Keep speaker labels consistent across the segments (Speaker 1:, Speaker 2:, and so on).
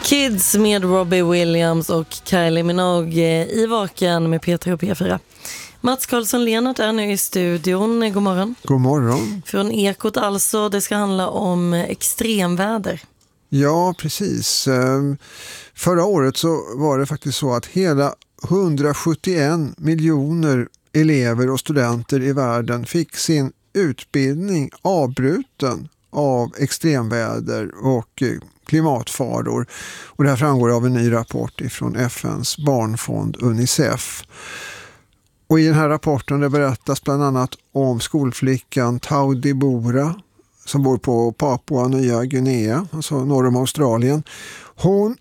Speaker 1: Kids med Robbie Williams och Kylie Minogue i Vaken med Peter och P4. Mats Karlsson-Lenart är nu i studion. God morgon.
Speaker 2: God morgon.
Speaker 1: Från Ekot alltså, det ska handla om extremväder.
Speaker 2: Ja, precis. Förra året så var det faktiskt så att hela 171 miljoner elever och studenter i världen fick sin utbildning avbruten av extremväder och klimatfaror. Och det här framgår av en ny rapport från FNs barnfond Unicef. Och i den här rapporten det berättas bland annat om skolflickan Taudi Bora som bor på Papua Nya Guinea, alltså norr om Australien. Hon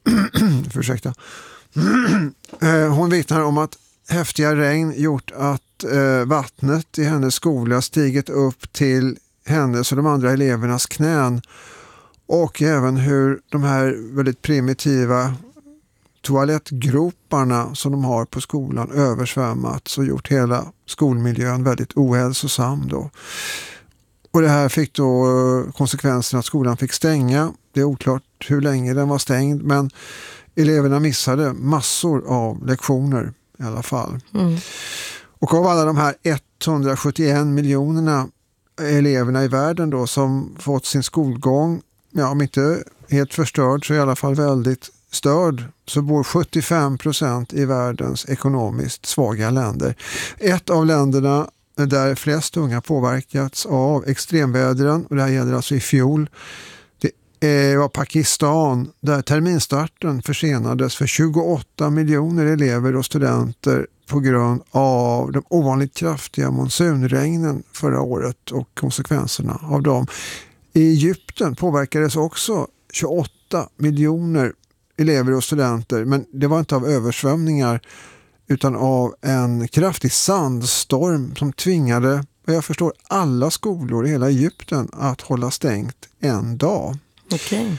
Speaker 2: hon vittnar om att häftiga regn gjort att vattnet i hennes skola stigit upp till hennes och de andra elevernas knän. Och även hur de här väldigt primitiva toalettgroparna som de har på skolan översvämmats och gjort hela skolmiljön väldigt ohälsosam då. Och det här fick då konsekvensen att skolan fick stänga. Det är oklart hur länge den var stängd, men eleverna missade massor av lektioner i alla fall. Mm. Och av alla de här 171 miljonerna eleverna i världen då som fått sin skolgång, ja, om inte helt förstörd så i alla fall väldigt störd, så bor 75% i världens ekonomiskt svaga länder. Ett av länderna där flest unga påverkats av extremvädren, och det här gäller alltså i fjol, det var Pakistan där terminstarten försenades för 28 miljoner elever och studenter på grund av de ovanligt kraftiga monsunregnen förra året och konsekvenserna av dem. I Egypten påverkades också 28 miljoner elever och studenter, men det var inte av översvämningar utan av en kraftig sandstorm som tvingade, vad jag förstår, alla skolor i hela Egypten att hålla stängt en dag.
Speaker 1: Okej.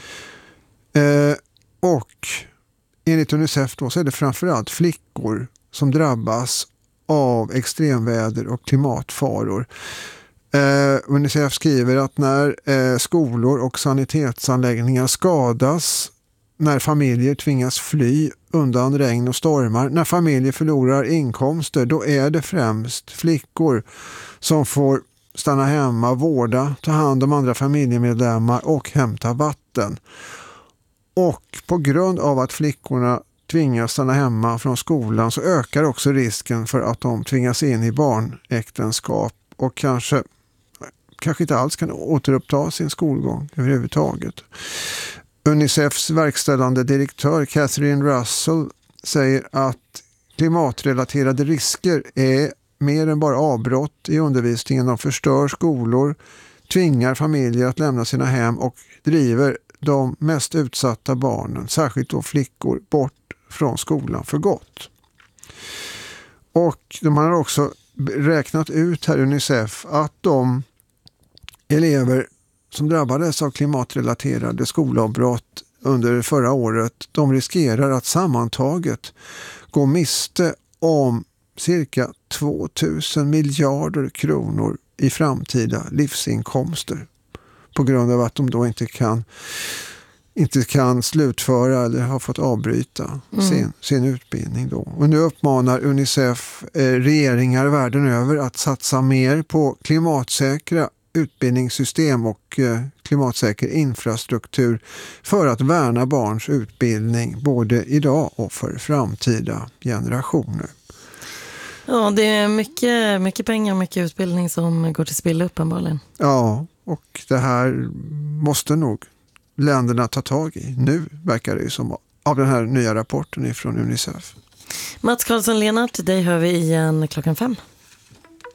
Speaker 2: Och enligt Unicef då så är det framförallt flickor som drabbas av extremväder och klimatfaror. Unicef skriver att när skolor och sanitetsanläggningar skadas, när familjer tvingas fly undan regn och stormar, när familjer förlorar inkomster, då är det främst flickor som får stanna hemma, vårda, ta hand om andra familjemedlemmar och hämta vatten. Och på grund av att flickorna tvingas stanna hemma från skolan så ökar också risken för att de tvingas in i barnäktenskap och kanske inte alls kan återuppta sin skolgång överhuvudtaget. Unicefs verkställande direktör Catherine Russell säger att klimatrelaterade risker är mer än bara avbrott i undervisningen. De förstör skolor, tvingar familjer att lämna sina hem och driver de mest utsatta barnen, särskilt då flickor, bort från skolan för gott. Och de har också räknat ut här Unicef att de elever som drabbades av klimatrelaterade skolavbrott under förra året, de riskerar att sammantaget gå miste om cirka 2000 miljarder kronor i framtida livsinkomster på grund av att de då inte kan slutföra eller har fått avbryta sin utbildning då. Och nu uppmanar Unicef regeringar världen över att satsa mer på klimatsäkra utbildningssystem och klimatsäker infrastruktur för att värna barns utbildning både idag och för framtida generationer.
Speaker 1: Ja, det är mycket pengar och mycket utbildning som går till spilla uppenbarligen.
Speaker 2: Ja, och det här måste nog länderna ta tag i. Nu verkar det ju som av den här nya rapporten från Unicef.
Speaker 1: Mats Karlsson-Lenart, dig hör vi igen 5:00.